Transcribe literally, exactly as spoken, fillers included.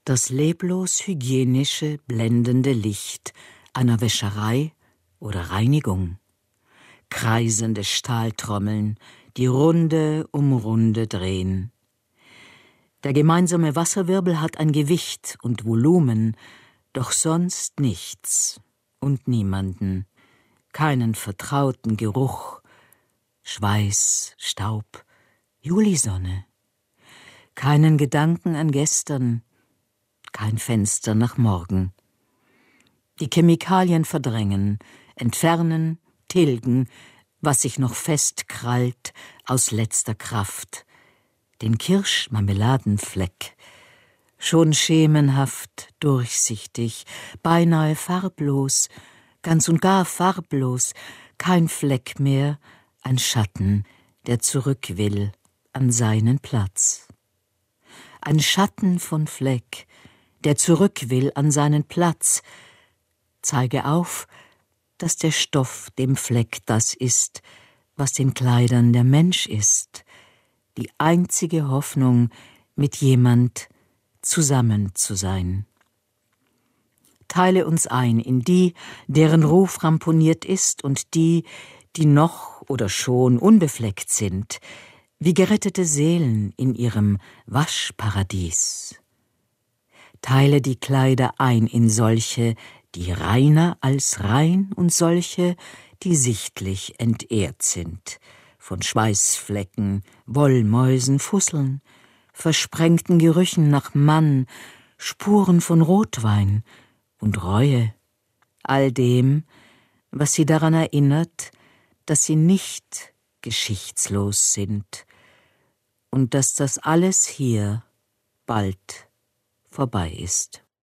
Das leblos hygienische, blendende Licht einer Wäscherei oder Reinigung. Kreisende Stahltrommeln, die Runde um Runde drehen. Der gemeinsame Wasserwirbel hat ein Gewicht und Volumen, doch sonst nichts und niemanden, keinen vertrauten Geruch, Schweiß, Staub, Julisonne, keinen Gedanken an gestern, kein Fenster nach morgen. Die Chemikalien verdrängen, entfernen, tilgen, was sich noch festkrallt aus letzter Kraft, den Kirschmarmeladenfleck, schon schemenhaft, durchsichtig, beinahe farblos, ganz und gar farblos, kein Fleck mehr, ein Schatten, der zurück will an seinen Platz. Ein Schatten von Fleck, der zurück will an seinen Platz. Zeige auf, dass der Stoff dem Fleck das ist, was den Kleidern der Mensch ist, die einzige Hoffnung, mit jemand zusammen zu sein. Teile uns ein in die, deren Ruf ramponiert ist, und die, die noch oder schon unbefleckt sind, wie gerettete Seelen in ihrem Waschparadies. Teile die Kleider ein in solche, die reiner als rein, und solche, die sichtlich entehrt sind, von Schweißflecken, Wollmäusen, Fusseln, versprengten Gerüchen nach Mann, Spuren von Rotwein und Reue, all dem, was sie daran erinnert, dass sie nicht geschichtslos sind und dass das alles hier bald vorbei ist.